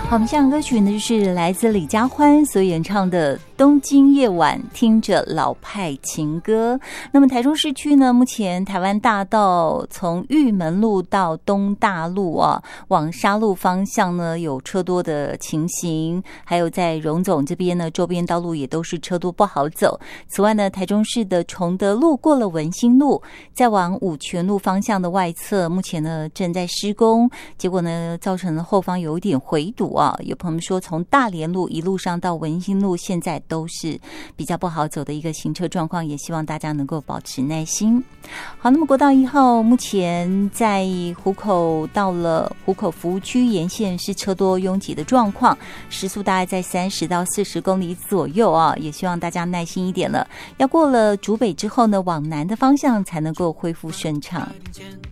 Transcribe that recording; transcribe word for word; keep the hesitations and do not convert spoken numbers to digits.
好，我们下个歌曲呢，就是来自李佳欢所演唱的《东京夜晚听着老派情歌》。那么台中市区呢，目前台湾大道从玉门路到东大路啊，往沙鹿方向呢有车多的情形，还有在荣总这边呢，周边道路也都是车多不好走。此外呢，台中市的崇德路过了文心路，再往五泉路方向的外侧，目前呢正在施工，结果呢造成了后方有一点回堵啊。有朋友们说，从大连路一路上到文心路，现在都是比较不好走的一个行车状况，也希望大家能够保持耐心。好，那么国道一号目前在湖口到了湖口服务区沿线是车多拥挤的状况，时速大概在三十到四十公里左右啊，也希望大家耐心一点了。要过了竹北之后呢，往南的方向才能够恢复顺畅。